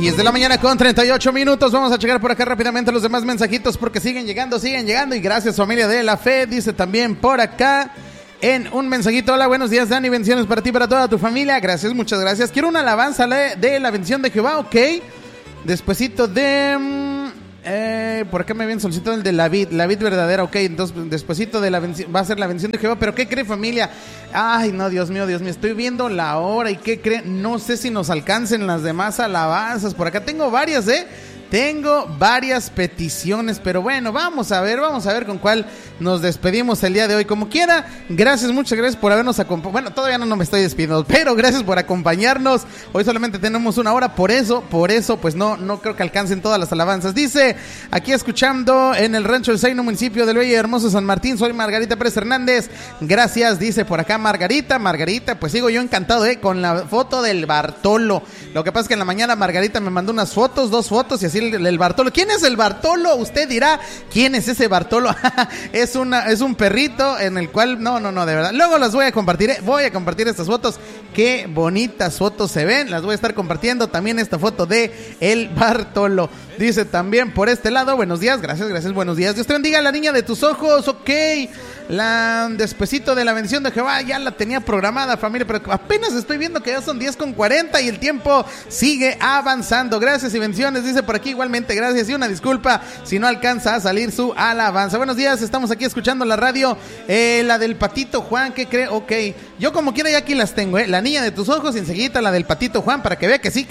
10 de la mañana con 38 minutos. Vamos a checar por acá rápidamente los demás mensajitos porque siguen llegando. Y gracias, familia de la fe. Dice también por acá en un mensajito: hola, buenos días, Dani, bendiciones para ti y para toda tu familia. Gracias, muchas gracias. Quiero una alabanza de la bendición de Jehová, ok. Despuesito de... por acá me habían solicitado el de la vid verdadera, ok. Entonces, despuesito de la bendición, va a ser la bendición de Jehová. Pero ¿qué cree, familia? Ay, no, Dios mío, estoy viendo la hora. ¿Y qué cree? No sé si nos alcancen las demás alabanzas. Por acá tengo varias, tengo varias peticiones, pero bueno, vamos a ver con cuál nos despedimos el día de hoy. Como quiera, gracias, muchas gracias por habernos acompañado. Bueno, todavía no me estoy despidiendo, pero gracias por acompañarnos. Hoy solamente tenemos una hora, por eso, pues no creo que alcancen todas las alabanzas. Dice, aquí escuchando en el Rancho del Zaino, municipio del Bello y Hermoso San Martín, soy Margarita Pérez Hernández. Gracias, dice por acá Margarita, pues sigo yo encantado, con la foto del Bartolo. Lo que pasa es que en la mañana Margarita me mandó unas fotos, 2 fotos, y así el Bartolo. ¿Quién es el Bartolo? Usted dirá, ¿quién es ese Bartolo? Es un perrito en el cual, no, de verdad. Luego las voy a compartir, estas fotos. Qué bonitas fotos se ven. Las voy a estar compartiendo. También esta foto de el Bartolo. Dice también por este lado, buenos días, gracias, buenos días. Dios te bendiga, la niña de tus ojos, ok. Despuesito de la bendición de Jehová, ya la tenía programada, familia, pero apenas estoy viendo que ya son 10:40 y el tiempo sigue avanzando. Gracias y bendiciones, dice por aquí igualmente, gracias y una disculpa si no alcanza a salir su alabanza. Buenos días, estamos aquí escuchando la radio, la del Patito Juan, ¿qué cree? Ok, yo como quiera ya aquí las tengo, la niña de tus ojos y enseguida la del Patito Juan, para que vea que sí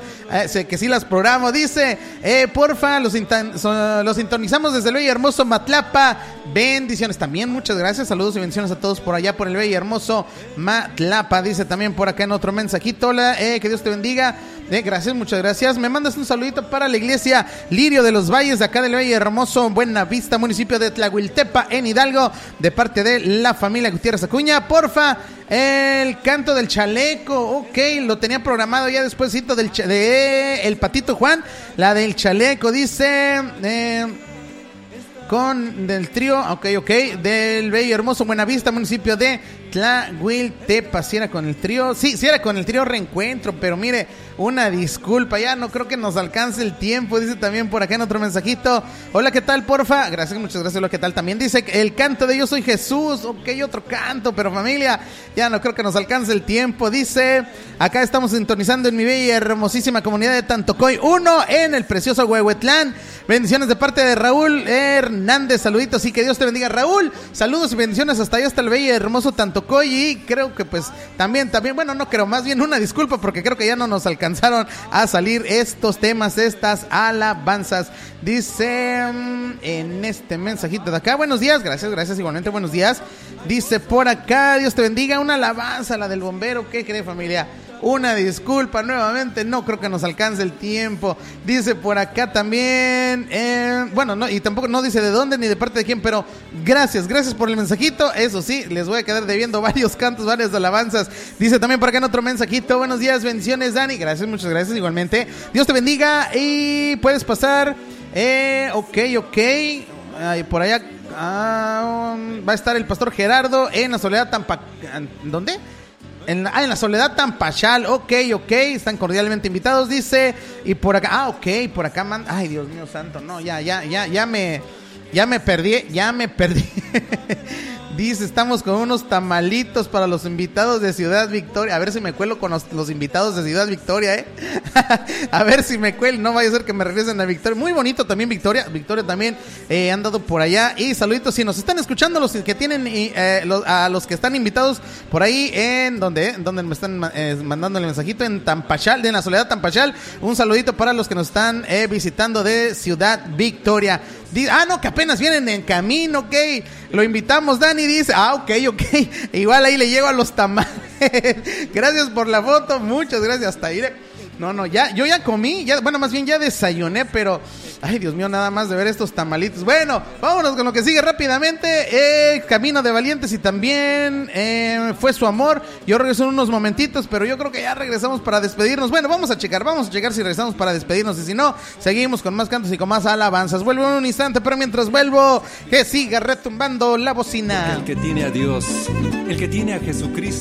las programo. Dice, porfa, los sintonizamos desde el bello y hermoso Matlapa. Bendiciones también, muchas gracias, saludos y bendiciones a todos por allá por el bello y hermoso Matlapa. Dice también por acá en otro mensajito, hola, que Dios te bendiga. Gracias, muchas gracias. Me mandas un saludito para la iglesia Lirio de los Valles, de acá del bello y hermoso Buena Vista, municipio de Tlahuiltepa, en Hidalgo, de parte de la familia Gutiérrez Acuña. Porfa, el canto del chaleco, ok, lo tenía programado ya despuésito de el Patito Juan, la del chaleco, dice, con del trío, ok, del bello y hermoso Buenavista, municipio de Tlahuiltepa. Si era con el trío, sí era con el trío Reencuentro, pero mire, una disculpa, ya no creo que nos alcance el tiempo. Dice también por acá en otro mensajito, hola, ¿qué tal, porfa? Gracias, muchas gracias, hola, ¿qué tal? También dice el canto de Yo Soy Jesús, ok, otro canto, pero familia, ya no creo que nos alcance el tiempo. Dice, acá estamos sintonizando en mi bella y hermosísima comunidad de Tantocoy 1, en el precioso Huehuetlán. Bendiciones de parte de Raúl Hernández, saluditos y que Dios te bendiga, Raúl. Saludos y bendiciones hasta allá, hasta el bello y hermoso Tantocoy. Y creo que pues también, bueno, no creo, más bien una disculpa porque creo que ya no nos alcanzaron a salir estos temas, estas alabanzas. Dice en este mensajito de acá, buenos días, gracias, igualmente buenos días. Dice por acá, Dios te bendiga, una alabanza, la del bombero. ¿Qué cree, familia? Una disculpa nuevamente, no creo que nos alcance el tiempo. Dice por acá también, bueno, no, y tampoco no dice de dónde ni de parte de quién, pero gracias por el mensajito. Eso sí, les voy a quedar debiendo varios cantos, varias alabanzas. Dice también por acá en otro mensajito, buenos días, bendiciones, Dani. Gracias, muchas gracias, igualmente. Dios te bendiga y puedes pasar, ok. Por allá va a estar el pastor Gerardo en la Soledad ¿dónde? En la Soledad Tampachal, ok, están cordialmente invitados, dice, y por acá, por acá ay, Dios mío santo, no, ya me perdí. Dice, estamos con unos tamalitos para los invitados de Ciudad Victoria. A ver si me cuelo con los invitados de Ciudad Victoria, a ver si me cuelo, no vaya a ser que me regresen a Victoria. Muy bonito también Victoria también han dado por allá. Y saluditos si nos están escuchando, los que tienen a los que están invitados por ahí en donde me están mandando el mensajito en Tampachal, en la Soledad Tampachal. Un saludito para los que nos están visitando de Ciudad Victoria. No, que apenas vienen en camino, ok. Lo invitamos, Dani, dice. Ok. Igual ahí le llego a los tamales. Gracias por la foto, muchas gracias. Hasta ahí. No, yo ya comí, más bien ya desayuné, pero ay, Dios mío, nada más de ver estos tamalitos. Bueno, vámonos con lo que sigue rápidamente. Camino de Valientes y también Fue su amor. Yo regreso en unos momentitos, pero yo creo que ya regresamos para despedirnos. Bueno, vamos a checar si regresamos para despedirnos, y si no, seguimos con más cantos y con más alabanzas. Vuelvo en un instante, pero mientras vuelvo, que siga retumbando la bocina. El que tiene a Dios, el que tiene a Jesucristo,